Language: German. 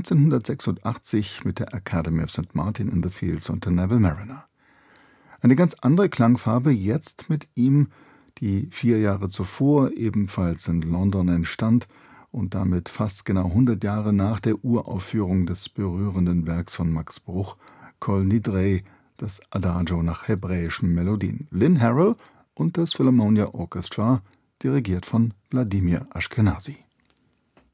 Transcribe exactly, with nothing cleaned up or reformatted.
neunzehnhundertsechsundachtzig mit der Academy of Saint Martin in the Fields unter Neville Marriner. Eine ganz andere Klangfarbe jetzt mit ihm, die vier Jahre zuvor ebenfalls in London entstand und damit fast genau hundert Jahre nach der Uraufführung des berührenden Werks von Max Bruch, Kol Nidrei, das Adagio nach hebräischen Melodien. Lynn Harrell und das Philharmonia Orchestra, dirigiert von Wladimir Ashkenazy.